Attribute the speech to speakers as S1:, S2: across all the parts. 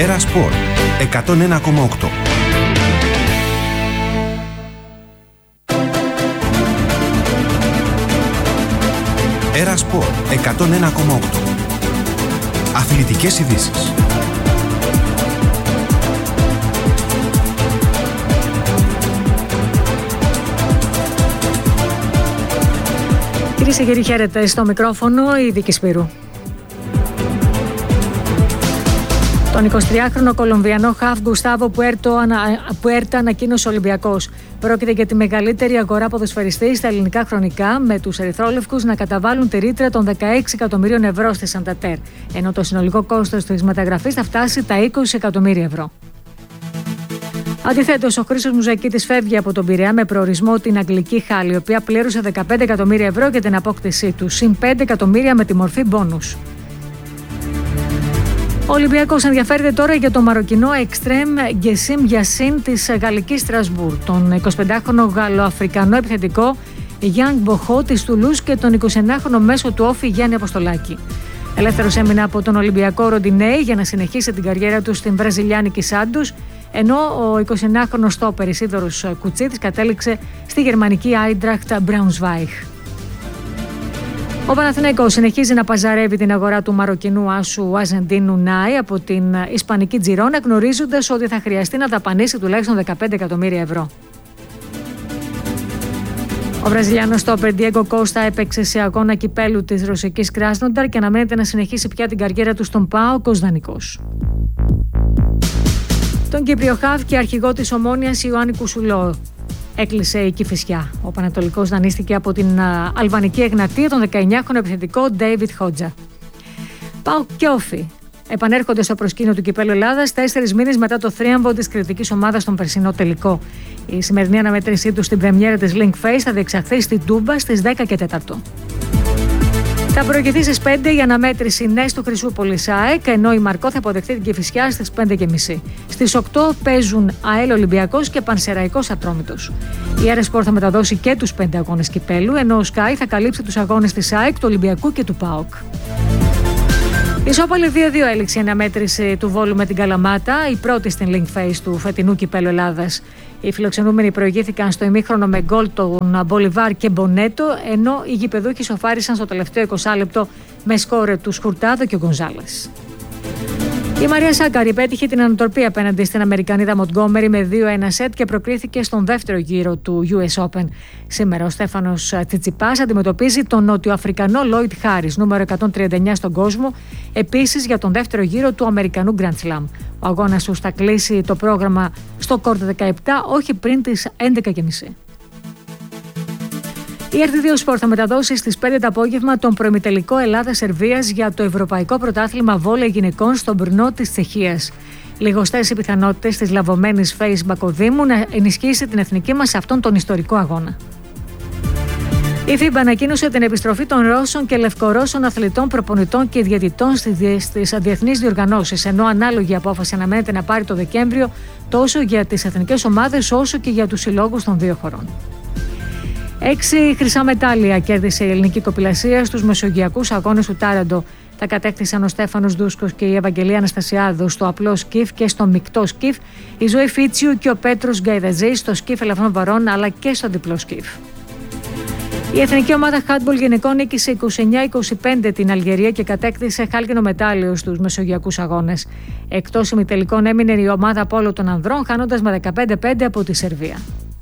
S1: Έρα Σπορ 101,8. Έρα Σπορ 101,8. Αθλητικές ειδήσεις.
S2: Κυρίες και κύριοι, χαίρετε. Στο μικρόφωνο η Δίκη Σπύρου. Τον 23χρονο Κολομβιανό χαφ Γκουστάβο Πουέρτα ανακοίνωσε Ολυμπιακός. Πρόκειται για τη μεγαλύτερη αγορά ποδοσφαιριστή στα ελληνικά χρονικά, με τους ερυθρόλευκους να καταβάλουν τη ρήτρα των 16 εκατομμύριων ευρώ στη Σαντατέρ, ενώ το συνολικό κόστος της μεταγραφής θα φτάσει τα 20 εκατομμύρια ευρώ. Αντιθέτως, ο Χρήστος Μουζακίτης φεύγει από τον Πειραιά με προορισμό την Αγγλική Χάλη, η οποία πλήρωσε 15 εκατομμύρια ευρώ για την απόκτησή του, συν 5 εκατομμύρια με τη μορφή μπόνους. Ο Ολυμπιακός ενδιαφέρεται τώρα για το μαροκινό εξτρέμ Γκεσίμ Γιασίν της Γαλλικής Στρασβούρ, τον 25χρονο Γαλλοαφρικανό επιθετικό Γιάνγκ Μποχό της Τουλούς και τον 29χρονο μέσο του Όφη Γιάννη Αποστολάκη. Ελεύθερος έμεινε από τον Ολυμπιακό Ροντινέη για να συνεχίσει την καριέρα του στην βραζιλιάνικη Σάντους, ενώ ο 29χρονος στόπερ Ισίδωρος Κουτσίτης κατέληξε στη γερμανική Άιντραχτ Μπραουνσβάιχ. Ο Παναθηναϊκός συνεχίζει να παζαρεύει την αγορά του μαροκινού άσου Αζεντίνου Νάι από την ισπανική Τζιρόνα, γνωρίζοντας ότι θα χρειαστεί να δαπανίσει τουλάχιστον 15 εκατομμύρια ευρώ. Ο Βραζιλιάνος στόπερ Ντιέγκο Κώστα έπαιξε σε αγώνα κυπέλου της ρωσικής Κράσνονταρ και αναμένεται να συνεχίσει πια την καριέρα του στον ΠΑΟΚ ως δανεικός. Τον Κύπριο χαφ και αρχηγό της Ομόνοιας Ιωάννη Κουσουλό έκλεισε η Κηφισιά. Ο Πανατολικός δανείστηκε από την αλβανική Εγνατία τον 19χρονο επιθετικό Ντέιβιτ Χότζα. ΠΑΟΚ και Όφη επανέρχονται στο προσκήνιο του Κυπέλλου Ελλάδας 4 μήνες μετά το θρίαμβο της κριτικής ομάδας στον περσινό τελικό. Η σημερινή αναμέτρησή του στην πρεμιέρα της Link Face θα διεξαχθεί στην Τούμπα στις 10 και 4. Θα προηγηθεί στις 5 η αναμέτρηση Νες του Χρυσούπολης ΑΕΚ, ενώ η Μαρκό θα αποδεχτεί την Κηφισιά στις 5.30. Στις 8 παίζουν ΑΕΛ Ολυμπιακός και Πανσεραϊκός Ατρόμητος. Η Έρα Σπορ θα μεταδώσει και τους 5 αγώνες κυπέλου, ενώ ο Sky θα καλύψει τους αγώνες της ΑΕΚ, του Ολυμπιακού και του ΠΑΟΚ. Ισόπαλη 2-2 έληξε η αναμέτρηση του Βόλου με την Καλαμάτα, η πρώτη στην Link Face του φετινού Κυπέλλου Ελλάδας. Οι φιλοξενούμενοι προηγήθηκαν στο ημίχρονο με γκολ των Μπολιβάρ και Μπονέτο, ενώ οι γηπεδούχοι σοφάρισαν στο τελευταίο 20 λεπτό με σκόρε του Σκουρτάδο και Γκονζάλες. Η Μαρία Σάκαρη πέτυχε την ανατροπή απέναντι στην Αμερικανίδα Μοντγκόμερι με 2-1 σετ και προκρίθηκε στον δεύτερο γύρο του US Open. Σήμερα ο Στέφανος Τσιτσιπάς αντιμετωπίζει τον Νότιο-Αφρικανό Λόιτ Χάρις, νούμερο 139 στον κόσμο, επίσης για τον δεύτερο γύρο του Αμερικανού Grand Slam. Ο αγώνας του θα κλείσει το πρόγραμμα στο κόρτ 17, όχι πριν τις 11.30. Η RT2 Sport θα μεταδώσει στις 5 το απόγευμα τον προημιτελικό Ελλάδα-Σερβίας για το Ευρωπαϊκό Πρωτάθλημα Βόλεϊ Γυναικών στον Μπρνό της Τσεχίας. Λιγοστές οι πιθανότητες της λαβωμένης Φέης Μπακοδήμου να ενισχύσει την εθνική μας σε αυτόν τον ιστορικό αγώνα. Η FIBA ανακοίνωσε την επιστροφή των Ρώσων και Λευκορώσων αθλητών, προπονητών και διαιτητών στις διεθνείς διοργανώσεις, ενώ ανάλογη απόφαση αναμένεται να πάρει το Δεκέμβριο τόσο για τις εθνικές ομάδες όσο και για τους συλλόγους των δύο χωρών. 6 χρυσά μετάλλια κέρδισε η ελληνική κοπηλασία στους μεσογειακούς αγώνες του Τάραντο. Τα κατέκτησαν ο Στέφανος Δούσκος και η Ευαγγελία Αναστασιάδου στο απλό σκιφ και στο μεικτό σκιφ, η Ζωή Φίτσιου και ο Πέτρος Γκαϊδαζής στο σκιφ ελαφρών βαρών αλλά και στο διπλό σκιφ. Η εθνική ομάδα handball γυναικών νίκησε 29-25 την Αλγερία και κατέκτησε χάλκινο μετάλλιο στους μεσογειακούς αγώνες. Εκτός ημιτελικών έμεινε η ομάδα πόλο των ανδρών, χάνοντας με 15-5 από τη Σερβία.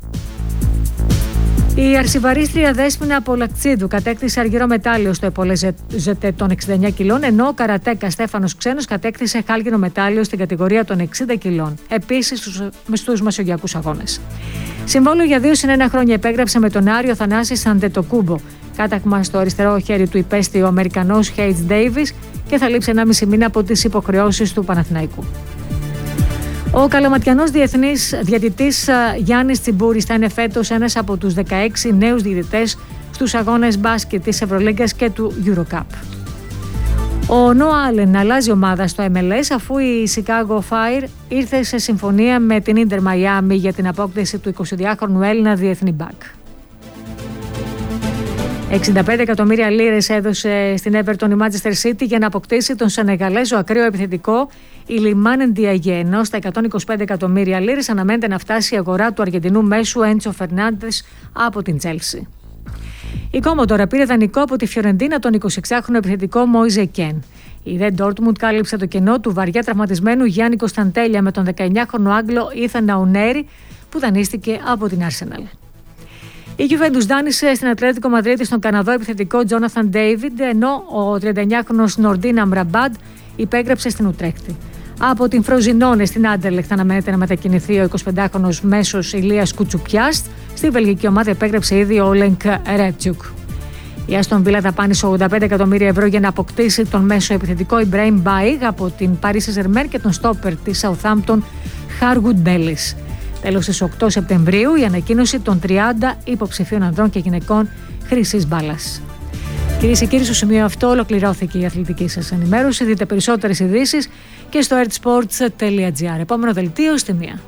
S2: Η αρσιβαρίστρια Δέσποινα Πολακτσίδου κατέκτησε αργυρό μετάλλιο στο επολεζετέ των 69 κιλών, ενώ ο καρατέκα Στέφανος Ξένος κατέκτησε χάλκινο μετάλλιο στην κατηγορία των 60 κιλών, επίσης στους μεσογειακούς αγώνες. Συμβόλαιο για 2 συν 1 χρόνια επέγραψε με τον Άριο Θανάση Σαντετοκούμπο. Κάταγμα στο αριστερό χέρι του υπέστη ο Αμερικανός Χέιτς Ντέιβις και θα λείψει 1,5 μήνα από τις υποχρεώσεις του Παναθηναϊκού. Ο καλαματιανός διαιτητής Γιάννης Τσιμπούρης θα είναι φέτος ένας από τους 16 νέους διαιτητές στους αγώνες μπάσκετ της Ευρωλίγκας και του EuroCup. Ο Νόα Άλεν αλλάζει ομάδα στο MLS αφού η Chicago Fire ήρθε σε συμφωνία με την Ίντερ Μαϊάμι για την απόκτηση του 22χρονου Έλληνα διεθνή μπακ. 65 εκατομμύρια λίρες έδωσε στην Everton η Manchester City για να αποκτήσει τον Σενεγαλέζο ακραίο επιθετικό Ιλιμάν Ντιαγέ, ενώ στα 125 εκατομμύρια λίρες αναμένεται να φτάσει η αγορά του Αργεντινού μέσου Έντσο Φερνάντες από την Chelsea. Η Κόμοντορα πήρε δανεικό από τη Φιωρεντίνα τον 26χρονο επιθετικό Μόιζε Κεν. Η Red Dortmund κάλυψε το κενό του βαριά τραυματισμένου Γιάννη Κωνσταντέλια με τον 19χρονο Άγγλο Ήθαν Ναουνέρη που δανείστηκε από την Arsenal. Η Juventus δάνεισε στην Ατλέτικο Μαδρίτη στον Καναδό επιθετικό Τζόναθαν Ντέιβιντ, ενώ ο 39χρονος Νορντίν Αμραμπάντ υπέγραψε στην Ουτρέχτη. Από την Φροζινόνε στην Άντερλεχτ αναμένεται να μετακινηθεί ο 25χρονος μέσος Ηλίας Κουτσουπιάστ. Στη βελγική ομάδα υπέγραψε ήδη ο Λενκ Ρέτσουκ. Η Άστον Βίλα δαπάνησε 85 εκατομμύρια ευρώ για να αποκτήσει τον μέσο επιθετικό Ιμπραήμ Μπάιγ από την Παρί Σεν-Ζερμέν και τον στόπερ της Southampton Χάργουντ Μπέλις. Τέλος στις 8 Σεπτεμβρίου η ανακοίνωση των 30 υποψηφίων ανδρών και γυναικών χρυσής μπάλας. Κυρίες και κύριοι, στο σημείο αυτό ολοκληρώθηκε η αθλητική σας ενημέρωση. Δείτε περισσότερες ειδήσεις και στο earthsports.gr. Επόμενο δελτίο στη 1.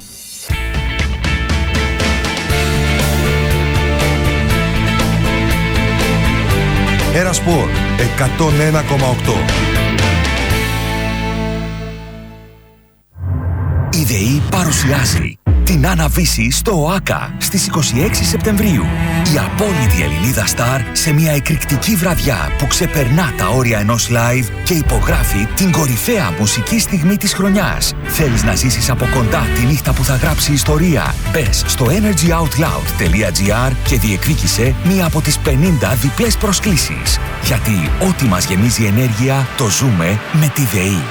S1: Ένα σπορ 101,8.
S3: Η ΔΕΗ παρουσιάζει την Άννα-Βύση στο ΟΑΚΑ στις 26 Σεπτεμβρίου. Η απόλυτη Ελληνίδα στάρ σε μια εκρηκτική βραδιά που ξεπερνά τα όρια ενός live και υπογράφει την κορυφαία μουσική στιγμή της χρονιάς. Θέλεις να ζήσεις από κοντά τη νύχτα που θα γράψει ιστορία? Μπες στο energyoutloud.gr και διεκδίκησε μία από τις 50 διπλές προσκλήσεις. Γιατί ό,τι μας γεμίζει ενέργεια το ζούμε με τη ΔΕΗ.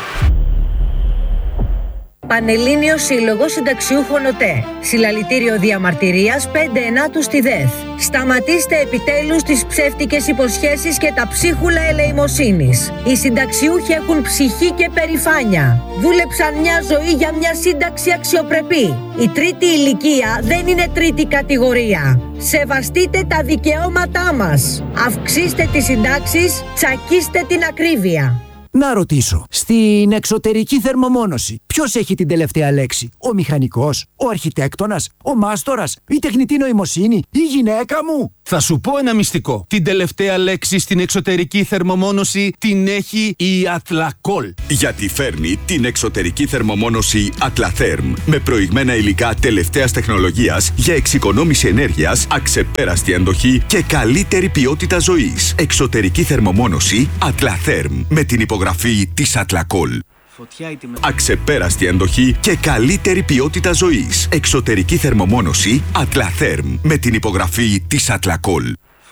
S4: Πανελλήνιος Σύλλογος Συνταξιούχων ΟΤΕ. Συλλαλητήριο διαμαρτυρίας 5 ενάτου στη ΔΕΘ. Σταματήστε επιτέλους τις ψεύτικες υποσχέσεις και τα ψίχουλα ελεημοσύνης. Οι συνταξιούχοι έχουν ψυχή και περηφάνεια. Δούλεψαν μια ζωή για μια σύνταξη αξιοπρεπή. Η τρίτη ηλικία δεν είναι τρίτη κατηγορία. Σεβαστείτε τα δικαιώματά μας. Αυξήστε τις συντάξεις, τσακίστε την ακρίβεια.
S5: Να ρωτήσω, στην εξωτερική θερμομόνωση ποιος έχει την τελευταία λέξη? Ο μηχανικός, ο αρχιτέκτονας, ο μάστορας, η τεχνητή νοημοσύνη, η γυναίκα μου?
S6: Θα σου πω ένα μυστικό. Την τελευταία λέξη στην εξωτερική θερμομόνωση την έχει η Athlacol.
S7: Γιατί φέρνει την εξωτερική θερμομόνωση Atlatherm με προηγμένα υλικά τελευταίας τεχνολογίας για εξοικονόμηση ενέργειας, αξεπέραστη αντοχή και καλύτερη ποιότητα ζωής. Εξωτερική θερμομόνωση Atlatherm με την υπογραφή της Athlacol. Αξεπέραστη αντοχή και καλύτερη ποιότητα ζωής. Εξωτερική θερμομόνωση Atlatherm με την υπογραφή της Athlacol.